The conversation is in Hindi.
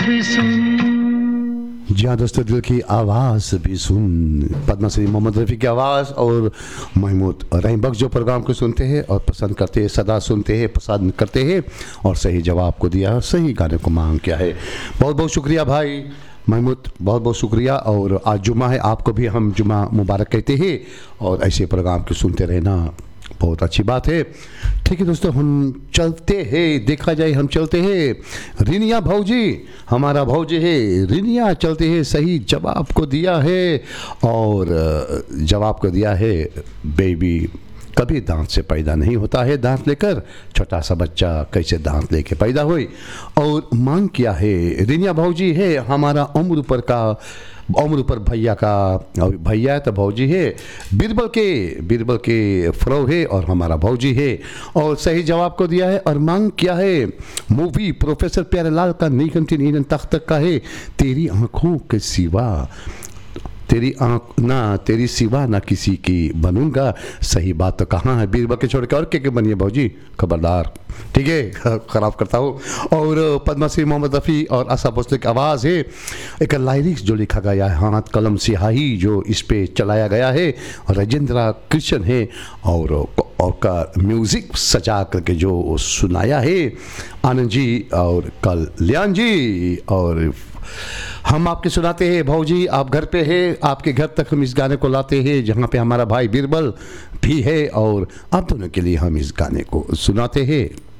भी सुन। जी हाँ दोस्तों, दिल की आवाज़ भी सुन, पद्मश्री मोहम्मद रफ़ी की आवाज़ और महमूद रहीम बख्श जो प्रोग्राम को सुनते हैं और पसंद करते हैं, सदा सुनते हैं, पसंद करते हैं और सही जवाब को दिया, सही गाने को मांग किया है। बहुत बहुत शुक्रिया भाई महमूद, बहुत बहुत शुक्रिया। और आज जुमा है, आपको भी हम जुमा मुबारक कहते हैं और ऐसे प्रोग्राम को सुनते रहना बहुत अच्छी बात है। ठीक है दोस्तों, हम चलते हैं, देखा जाए हम चलते हैं। रिनिया भौजी, हमारा भौजी है रिनिया, चलते हैं, सही जवाब को दिया है और जवाब को दिया है बेबी कभी दांत से पैदा नहीं होता है, दांत लेकर छोटा सा बच्चा कैसे दांत लेके पैदा हुई। और मांग किया है रिनिया भौजी है हमारा उम्र पर भैया का, भैया तो भौजी है बीरबल के फ्रो है और हमारा भौजी है और सही जवाब को दिया है। और मांग किया है मूवी प्रोफेसर प्यारेलाल का नीकंठी नीरन तख्त का है, तेरी आंखों के सिवा, तेरी सिवा ना किसी की बनूंगा। सही बात तो कहाँ है, बीरबल के छोड़ के और के बनिए भौजी, खबरदार, ठीक है, ख़राब करता हूँ। और पद्मश्री मोहम्मद रफ़ी और आशा भोसले की आवाज़ है, एक लाइरिक्स जो लिखा गया है, हाथ कलम स्याही जो इस पे चलाया गया है, राजेंद्र कृष्ण है और का म्यूज़िक सजा करके जो सुनाया है आनंद जी और कल्याण जी। और हम आपके सुनाते हैं भौजी, आप घर पे हैं, आपके घर तक हम इस गाने को लाते हैं जहाँ पे हमारा भाई बीरबल भी है और आप दोनों के लिए हम इस गाने को सुनाते हैं।